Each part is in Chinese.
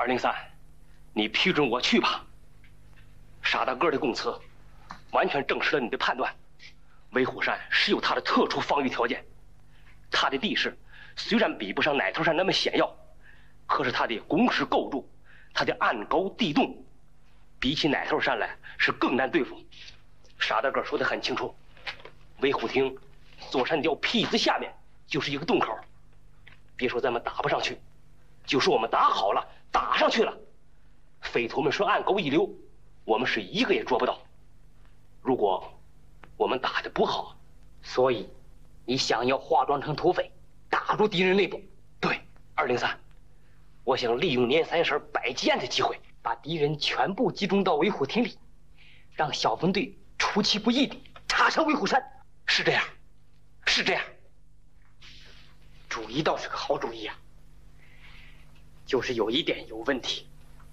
203，你批准我去吧。沙大个的供词完全证实了你的判断，威虎山是有它的特殊防御条件。它的地势虽然比不上奶头山那么险要，可是它的工事构筑，它的岸高地动，比起奶头山来是更难对付。沙大个说得很清楚，威虎亭座山雕坯子下面就是一个洞口，别说咱们打不上去，就是我们打好了打上去了，匪徒们说暗沟一溜，我们是一个也捉不到。如果我们打得不好， 所以你想要化妆成土匪，打入敌人内部。 对，203，我想利用年三十摆吉宴的机会， 把敌人全部集中到威虎亭里，让小分队出其不意地插上威虎山。 是这样，是这样。 主意倒是个好主意啊，就是有一点有问题。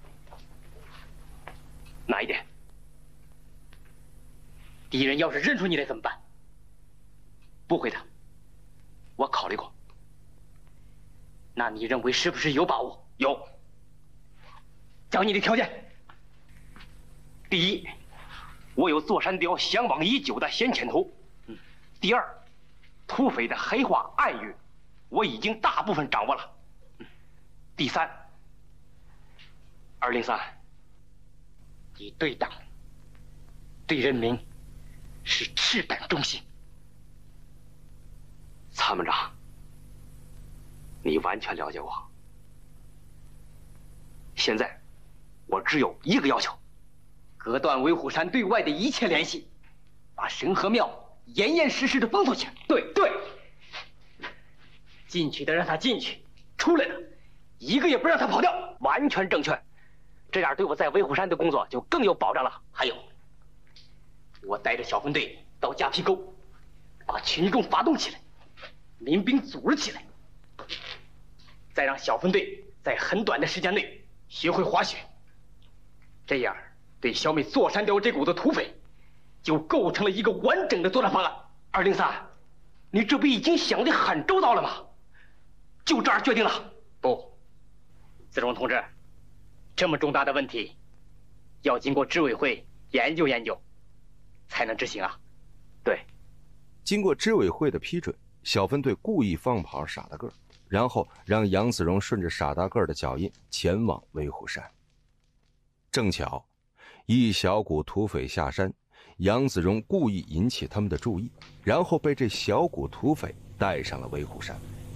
哪一点？ 敌人要是认出你来怎么办？ 不会的，我考虑过。 那你认为是不是有把握？ 有。 讲你的条件。 第一，我有座山雕向往已久的先遣图。第二，土匪的黑话暗语，我已经大部分掌握了。第三，203， 你对党、对人民是赤胆忠心。 参谋长，你完全了解我。现在，我只有一个要求： 隔断威虎山对外的一切联系，把神和庙严严实实的封锁起来。对对，进去的让他进去，出来的一个也不让他跑掉。 完全正确，这样对我在威虎山的工作就更有保障了。 还有，我带着小分队到夹皮沟，把群众发动起来，民兵组织起来，再让小分队在很短的时间内学会滑雪，这样对消灭座山雕这股子土匪，就构成了一个完整的作战方案。 203，你这不已经想得很周到了吗？就这样决定了？ 不，子荣同志，这么重大的问题，要经过执委会研究研究，才能执行啊。 对， 经过执委会的批准，小分队故意放跑傻大个，然后让杨子荣顺着傻大个的脚印前往威虎山。正巧，一小股土匪下山，杨子荣故意引起他们的注意，然后被这小股土匪带上了威虎山。